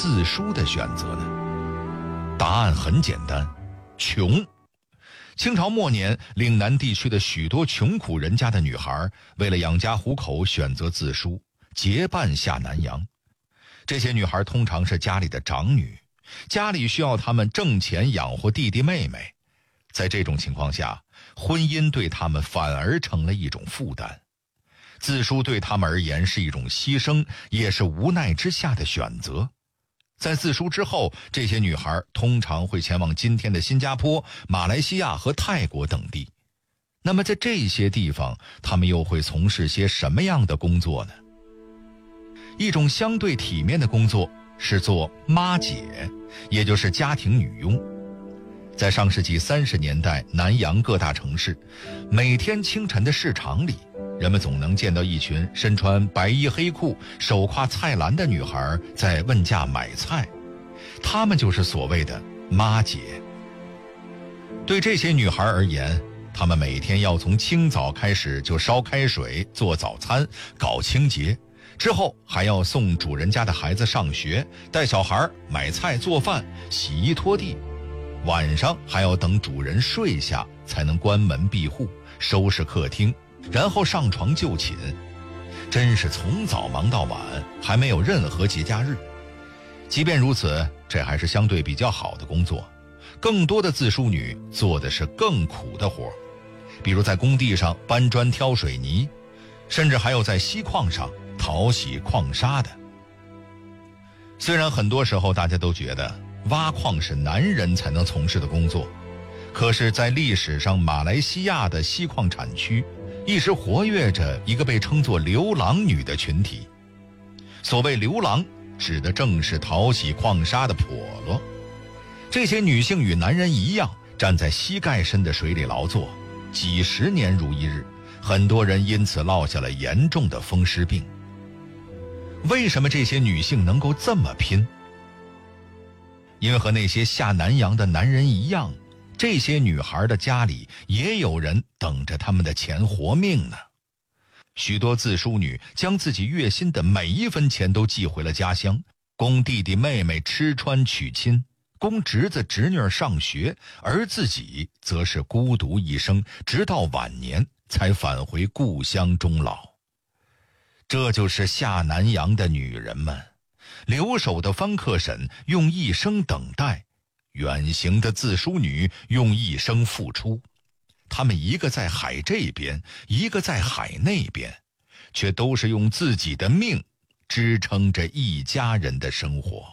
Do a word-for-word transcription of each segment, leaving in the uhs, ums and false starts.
自输的选择呢？答案很简单，穷。清朝末年，岭南地区的许多穷苦人家的女孩，为了养家糊口，选择自输，结伴下南洋。这些女孩通常是家里的长女，家里需要她们挣钱养活弟弟妹妹。在这种情况下，婚姻对她们反而成了一种负担。自输对她们而言是一种牺牲，也是无奈之下的选择。在自输之后，这些女孩通常会前往今天的新加坡、马来西亚和泰国等地。那么在这些地方，她们又会从事些什么样的工作呢？一种相对体面的工作是做妈姐，也就是家庭女佣。在上世纪三十年代，南洋各大城市，每天清晨的市场里，人们总能见到一群身穿白衣黑裤、手挎菜篮的女孩在问价买菜，她们就是所谓的妈姐。对这些女孩而言，她们每天要从清早开始就烧开水、做早餐、搞清洁，之后还要送主人家的孩子上学，带小孩买菜做饭、洗衣拖地，晚上还要等主人睡下才能关门闭户、收拾客厅，然后上床就寝。真是从早忙到晚，还没有任何节假日。即便如此，这还是相对比较好的工作。更多的自输女做的是更苦的活，比如在工地上搬砖挑水泥，甚至还有在锡矿上淘洗矿砂的。虽然很多时候大家都觉得挖矿是男人才能从事的工作，可是在历史上，马来西亚的锡矿产区一直活跃着一个被称作流浪女的群体。所谓流浪，指的正是淘洗矿砂的婆罗。这些女性与男人一样，站在膝盖深的水里劳作，几十年如一日，很多人因此落下了严重的风湿病。为什么这些女性能够这么拼？因为和那些下南洋的男人一样，这些女孩的家里也有人等着他们的钱活命呢。许多自输女将自己月薪的每一分钱都寄回了家乡，供弟弟妹妹吃穿娶亲，供侄子侄女上学，而自己则是孤独一生，直到晚年才返回故乡终老。这就是下南洋的女人们，留守的方克婶用一生等待，远行的自输女用一生付出。她们一个在海这边，一个在海那边，却都是用自己的命支撑着一家人的生活。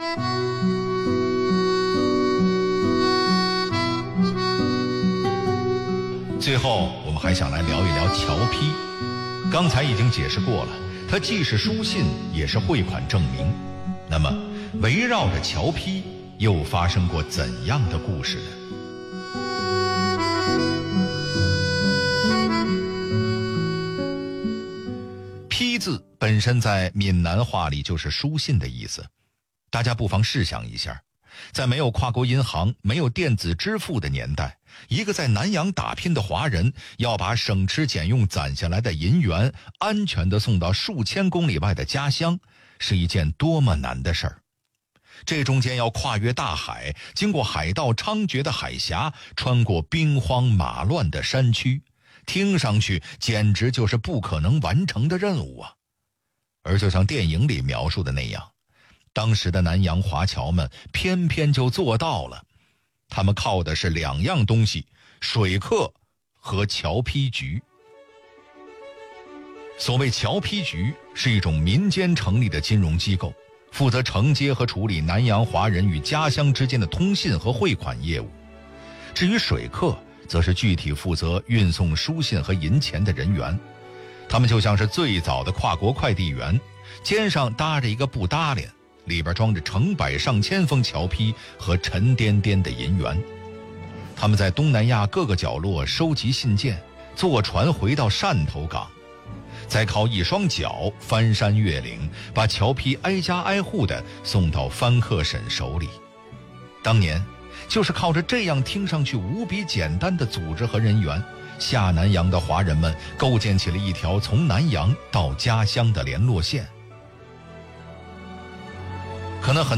最后我们还想来聊一聊侨批。刚才已经解释过了，它既是书信也是汇款证明。那么围绕着侨批又发生过怎样的故事呢？批字本身在闽南话里就是书信的意思。大家不妨试想一下，在没有跨国银行、没有电子支付的年代，一个在南洋打拼的华人要把省吃俭用攒下来的银元安全地送到数千公里外的家乡，是一件多么难的事儿。这中间要跨越大海，经过海盗猖獗的海峡，穿过兵荒马乱的山区，听上去简直就是不可能完成的任务啊！而就像电影里描述的那样，当时的南洋华侨们偏偏就做到了。他们靠的是两样东西，水客和侨批局。所谓侨批局是一种民间成立的金融机构，负责承接和处理南洋华人与家乡之间的通信和汇款业务。至于水客，则是具体负责运送书信和银钱的人员。他们就像是最早的跨国快递员，肩上搭着一个布搭帘，里边装着成百上千封侨批和沉甸甸的银元。他们在东南亚各个角落收集信件，坐船回到汕头港，再靠一双脚翻山越岭，把侨批挨家挨户地送到番克婶手里。当年就是靠着这样听上去无比简单的组织和人员，下南洋的华人们构建起了一条从南洋到家乡的联络线。可能很